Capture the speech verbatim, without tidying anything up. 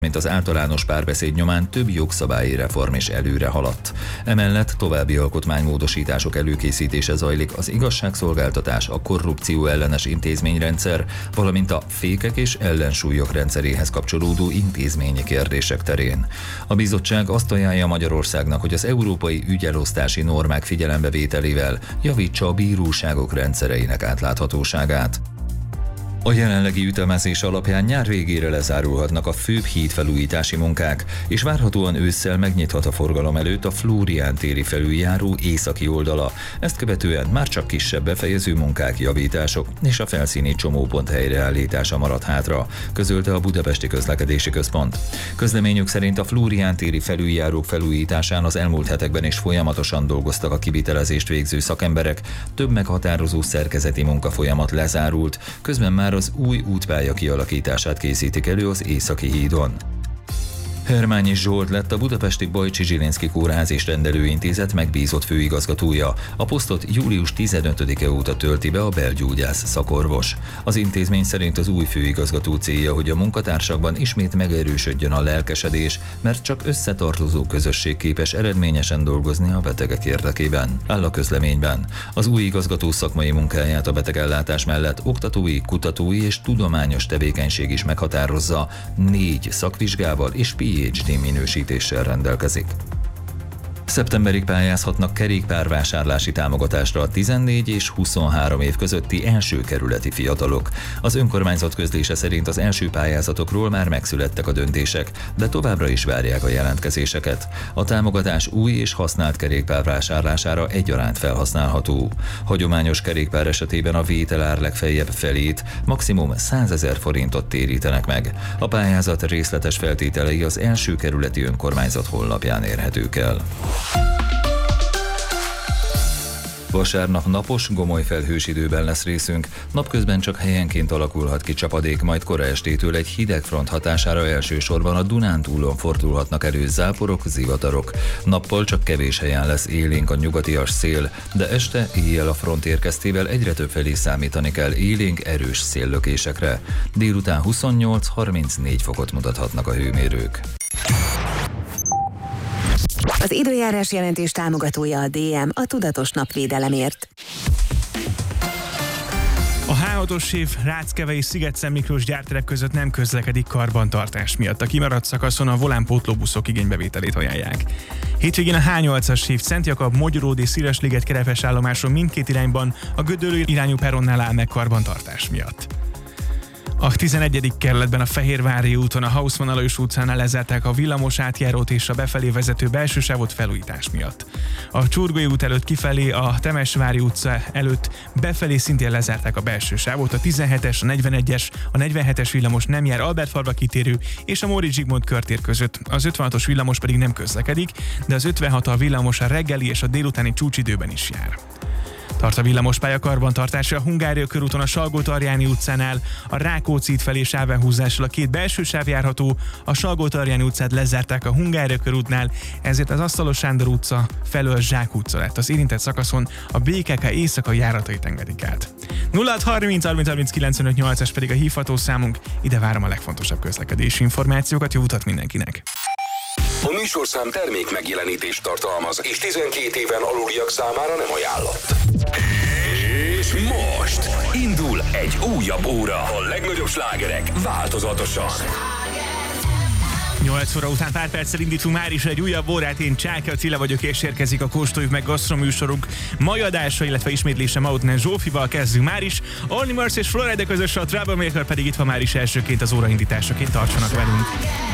mint az általános párbeszéd nyomán több jogszabályi reform is előre haladt. Emellett további alkotmánymódosítások előkészítése zajlik az igazságszolgáltatás, a korrupció ellenes intézményrendszer, valamint a fékek és ellensúlyok rendszeréhez kapcsolódó intézményi kérdések terén. A bizottság azt ajánlja Magyarországnak, hogy az európai ügyelosztási normák figyelembevételével javítsa a bíróságok rendszereinek átláthatóságát. A jelenlegi ütemezés alapján nyár végére lezárulhatnak a főbb hídfelújítási munkák, és várhatóan ősszel megnyithat a forgalom előtt a Flórián téri felüljáró északi oldala. Ezt követően már csak kisebb befejező munkák, javítások és a felszíni csomópont helyreállítása marad hátra, közölte a Budapesti Közlekedési Központ. Közleményük szerint a Flórián téri felüljárók felújításán az elmúlt hetekben is folyamatosan dolgoztak a kivitelezést végző szakemberek, több meghatározó szerkezeti munkafolyamat lezárult, közben már az új útpálya kialakítását készítik elő az Északi hídon. Hermányi Zsolt lett a budapesti Bajcsi Zsilinszky Kórház és Rendelőintézet megbízott főigazgatója. A posztot július tizenötödike óta tölti be a belgyógyász szakorvos. Az intézmény szerint az új főigazgató célja, hogy a munkatársakban ismét megerősödjön a lelkesedés, mert csak összetartozó közösség képes eredményesen dolgozni a betegek érdekében, áll a közleményben. Az új igazgató szakmai munkáját a betegellátás mellett oktatói, kutatói és tudományos tevékenység is meghatározza, négy szakvizsgával és pé há dé minősítéssel rendelkezik. Szeptemberig pályázhatnak kerékpárvásárlási támogatásra a tizennégy és huszonhárom év közötti első kerületi fiatalok. Az önkormányzat közlése szerint az első pályázatokról már megszülettek a döntések, de továbbra is várják a jelentkezéseket. A támogatás új és használt kerékpár vásárlására egyaránt felhasználható. Hagyományos kerékpár esetében a vételár legfeljebb felét, maximum százezer forintot térítenek meg. A pályázat részletes feltételei az első kerületi önkormányzat honlapján érhetők el. Vasárnap napos, gomoly felhős időben lesz részünk, napközben csak helyenként alakulhat ki csapadék, majd kora estétől egy hideg front hatására elsősorban a Dunántúlon fordulhatnak elő záporok, zivatarok. Nappal csak kevés helyen lesz élénk a nyugatias szél, de este, éjjel a front érkeztével egyre több felé számítani kell élénk, erős széllökésekre. Délután huszonnyolc-harmincnégy fokot mutathatnak a hőmérők. Az időjárás jelentés támogatója a dé em, a tudatos napvédelemért. A há hatos sév Ráckeve és Sziget-Szent Miklós gyárterep között nem közlekedik karbantartás miatt. A kimaradt szakaszon a volánpótlóbuszok igénybevételét ajánlják. Hétvégén a há nyolcas sév Szent Jakab, Mogyoród és Széles-liget Kerepes állomáson mindkét irányban a Gödöllő irányú peronnál áll meg karbantartás miatt. A tizenegyedik kerületben a Fehérvári úton a Hausmann Alajos utcánál lezárták a villamos átjárót és a befelé vezető belső sávot felújítás miatt. A Csurgói út előtt kifelé, a Temesvári utca előtt befelé szintén lezárták a belső sávot, a tizenhetes, a negyvenegyes, a negyvenhetes villamos nem jár Albertfalva kitérő és a Móricz Zsigmond körtér között. Az ötvenhatos villamos pedig nem közlekedik, de az ötvenhat a villamos a reggeli és a délutáni csúcsidőben is jár. Tart a villamospálya karbantartása a Hungária körúton a Salgó-Tarjáni utcánál, a Rákóczi út felé sávelhúzással a két belső sáv járható, a Salgó-Tarjáni utcát lezárták a Hungária körútnál, ezért az Asztalos Sándor utca felől Zsák utca lett. Az érintett szakaszon a bé ká ká éjszakai járatait engedik át. nulla hat harminc harminc harminc kilencvenöt nyolcas pedig a hívható számunk, ide várom a legfontosabb közlekedési információkat, jó utat mindenkinek! A műsorszám termék megjelenítést tartalmaz, és tizenkét éven aluliak számára nem ajánlott. És most indul egy újabb óra. A legnagyobb slágerek változatosan. nyolc óra után pár perccel indítunk már is egy újabb órát, én Csáky Attila vagyok, és érkezik a Kóstoljuk meg gasztroműsorunk mai adása, illetve ismétlése Mautner Zsófival kezdünk már is. Only Mercy és Florida közös, a Troublemaker pedig itt van már is elsőként az óraindításaként, tartsanak velünk!